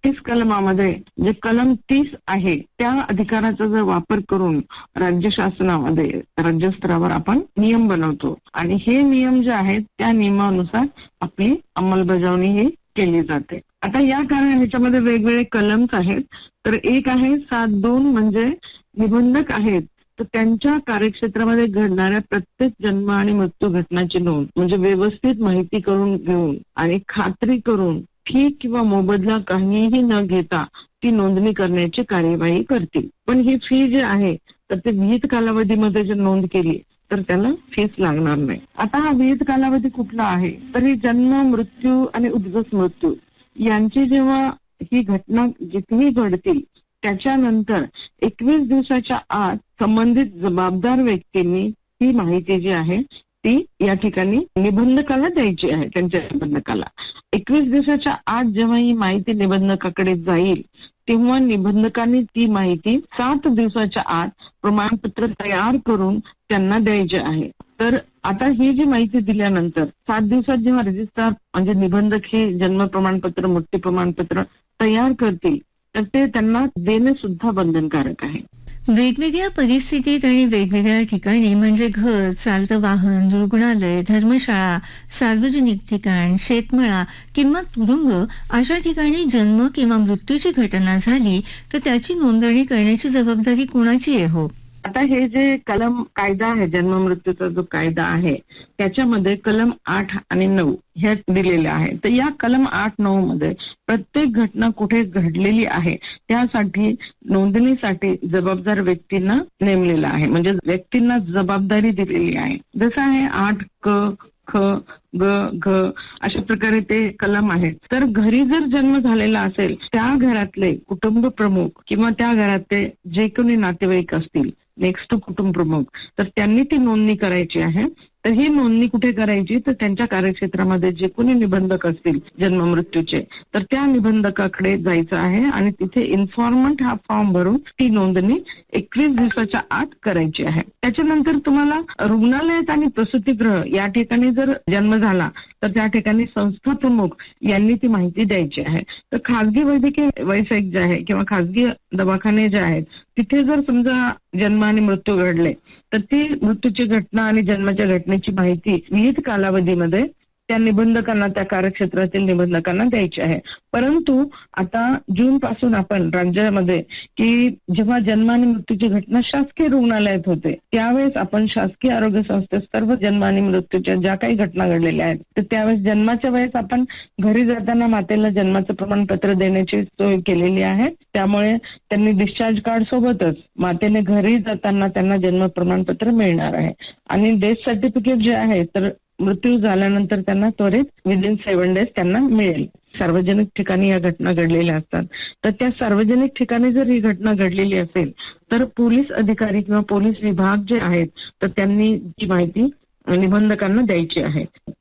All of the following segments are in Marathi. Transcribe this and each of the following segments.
30 कलमामध्ये जे कलम 30 आहे त्या अधिकाराचा जर वापर करून राज्य शासनामध्ये राज्य स्तरावर आपण नियम बनवतो आणि हे नियम जे आहेत त्या नियमानुसार आपली अंमलबजावणी ही केली जाते. आता या कारण ह्याच्यामध्ये वेगवेगळे कलम्स आहेत. तर एक आहे 7(2) म्हणजे निबंधक आहेत तर त्यांच्या कार्यक्षेत्रामध्ये घडणाऱ्या प्रत्येक जन्म आणि मृत्यू घटनाची नोंद म्हणजे व्यवस्थित माहिती करून घेऊन आणि खात्री करून फी किंवा मोबदला काहीही न घेता ती नोंदणी करण्याची कार्यवाही करतील. पण ही फी जी आहे तर ते विहित कालावधीमध्ये जर नोंद केली तर त्याला फीस लागणार नाही. आता हा विहित कालावधी कुठला आहे तर ही जन्म मृत्यू आणि उद्गत मृत्यू यांची जेव्हा ही घटना जिथेही घडतील त्याच्यानंतर 21 दिवसाच्या आत संबंधित जबाबदार व्यक्तींनी ही माहिती जी आहे ती या ठिकाणी निबंधकाला द्यायची आहे. त्यांच्या निबंधकाला 21 दिवसाच्या आत जेव्हा ही माहिती निबंधकाकडे जाईल तेव्हा निबंधकांनी ती माहिती 7 दिवसाच्या आत प्रमाणपत्र तयार करून त्यांना द्यायचे आहे. तर आता ही जी माहिती दिल्यानंतर 7 दिवसात जेव्हा रजिस्ट्रार म्हणजे निबंधक हे जन्म प्रमाणपत्र मृत्यू प्रमाणपत्र तयार करतील तर ते त्यांना देणे सुद्धा बंधनकारक आहे. वेगवेगळ्या परिस्थितीत आणि वेगवेगळ्या ठिकाणी म्हणजे घर, चालतं वाहन, रुग्णालय, धर्मशाळा, सार्वजनिक ठिकाण, शेतमळा किंवा तुरुंग अशा ठिकाणी जन्म किंवा मृत्यूची घटना झाली तर त्याची नोंदणी करण्याची जबाबदारी कुणाची आहे हो? आता हे जे कलम कायदा आहे जन्म मृत्यूचा जो कायदा आहे त्याच्यामध्ये कलम 8 आणि 9 हे दिलेले आहे. तर या कलम 8-9 मध्ये प्रत्येक घटना कुठे घडलेली आहे त्यासाठी नोंदणीसाठी जबाबदार व्यक्तींना नेमलेला आहे म्हणजे व्यक्तींना जबाबदारी दिलेली आहे. जसं आहे 8 क ख ग घ अशा प्रकारे ते कलम आहेत. तर घरी जर जन्म झालेला असेल त्या घरातले कुटुंब प्रमुख किंवा त्या घरातले जे कोणी नातेवाईक असतील नेक्स्ट कुटुंब प्रमुख तर त्यांनी ती नोंदणी करायची आहे. तर ही नोंदणी कुठे करायची तर त्यांच्या कार्यक्षेत्रामध्ये जे कोणी निबंधक असतील जन्म मृत्यूचे तर त्या निबंधकाकडे जायचं आहे आणि तिथे इन्फॉर्मंट हा फॉर्म भरून ती नोंदणी 21 दिवसाच्या आत करायची आहे. त्याच्यानंतर तुम्हाला रुग्णालयात आणि प्रसूतिगृह या ठिकाणी जर जन्म झाला तर त्या ठिकाणी संस्था प्रमुख यांनी ती माहिती द्यायची आहे. तर खाजगी वैद्यकीय व्यावसायिक जे आहे किंवा खाजगी दवाखाने जे आहेत तिथे जर समजा जन्म आणि मृत्यू घडले तर ती मृत्यूची घटना आणि जन्माच्या घटनेची माहिती विहित कालावधीमध्ये त्या निबंधकांना त्या कार्यक्षेत्रातील निबंधकांना द्यायची आहे. परंतु आता जून पासून आपण राज्यामध्ये की जेव्हा जन्म आणि मृत्यूची घटना शासकीय रुग्णालयात होते त्यावेळेस आपण शासकीय आरोग्य संस्थेत सर्व जन्म आणि मृत्यूच्या ज्या काही घटना घडलेल्या आहेत तर त्यावेळेस जन्माच्या वेळेस आपण घरी जाताना मातेला जन्माचं प्रमाणपत्र देण्याची सोय केलेली आहे. त्यामुळे त्यांनी डिस्चार्ज कार्ड सोबतच मातेने घरी जाताना त्यांना जन्म प्रमाणपत्र मिळणार आहे आणि डेथ सर्टिफिकेट जे आहे तर मृत्यू झाल्यानंतर त्यांना त्वरित विदिन 7 days त्यांना मिळेल. सार्वजनिक ठिकाणी या घटना घडलेल्या असतात तर त्या सार्वजनिक ठिकाणी जर ही घटना घडलेली असेल तर पोलीस अधिकारी किंवा पोलीस विभाग जे आहेत तर त्यांनी जी माहिती निबंधकांना द्यायची आहे.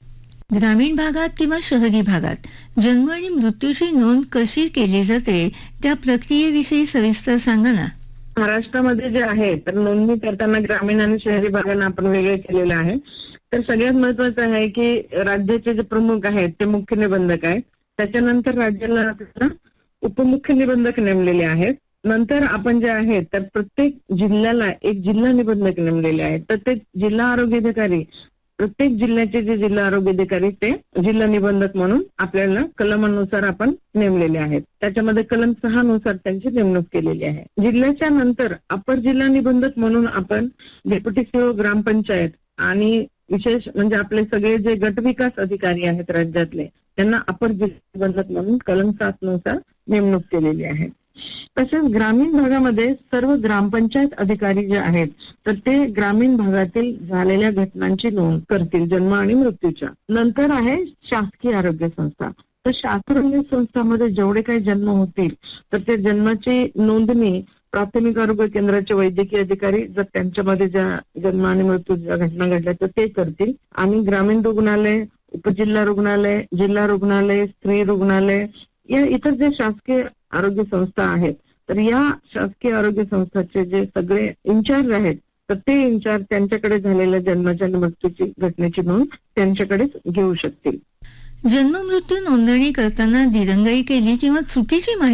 ग्रामीण भागात किंवा शहरी भागात जन्म आणि मृत्यूची नोंद कशी केली जाते त्या प्रक्रियेविषयी सविस्तर सांगा ना. महाराष्ट्रामध्ये जे आहे तर नोंदणी करताना ग्रामीण आणि शहरी भागांना आपण वेगळे केलेलं आहे. तर सगळ्यात महत्वाचं आहे की राज्याचे जे प्रमुख आहेत ते मुख्य निबंधक आहेत. त्याच्यानंतर राज्याला उपमुख्य निबंधक नेमलेले आहेत. नंतर आपण जे आहे तर प्रत्येक जिल्ह्याला एक जिल्हा निबंधक नेमलेले आहेत. तर ते जिल्हा आरोग्य अधिकारी प्रत्येक जिल्ह्याचे जे जिल्हा आरोग्य अधिकारी ते जिल्हा निबंधक म्हणून आपल्याला कलमानुसार आपण नेमलेले आहेत. त्याच्यामध्ये कलम 6 नुसार त्यांची नेमणूक केलेली आहे. जिल्ह्याच्या नंतर अपर जिल्हा निबंधक म्हणून आपण डेप्युटी सीओ ग्रामपंचायत आणि विशेष म्हणजे आपले सगळे जे गट विकास अधिकारी आहेत राज्यातले त्यांना अपर जिल्हा निबंधक म्हणून कलम 7 नुसार नेमणूक केलेली आहे. तसेच ग्रामीण भागामध्ये सर्व ग्रामपंचायत अधिकारी जे आहेत तर ते ग्रामीण भागातील झालेल्या घटनांची नोंद करतील जन्म आणि मृत्यूच्या. नंतर आहे शासकीय आरोग्य संस्था. तर शासकीय आरोग्य संस्थांमध्ये जेवढे काही जन्म होतील तर ते जन्माची नोंदणी प्राथमिक आरोग्य केंद्राचे वैद्यकीय अधिकारी जर त्यांच्यामध्ये ज्या जन्म आणि मृत्यूच्या घटना घडल्या तर ते करतील आणि ग्रामीण रुग्णालय, उपजिल्हा रुग्णालय, जिल्हा रुग्णालय, स्त्री रुग्णालय या इतर जे शासकीय आरोग्य संस्था आहेत तर या शासकीय आरोग्य संस्थाचे जे सगळे इन्चार्ज आहेत तर ते इन्चार्ज त्यांच्याकडे झालेल्या जन्माच्या आणि मृत्यूची घटनेची नोंद त्यांच्याकडेच घेऊ शकतील. जन्म मृत्यू नोंदणी करताना दिरंगाई केली किंवा चुकीची माहिती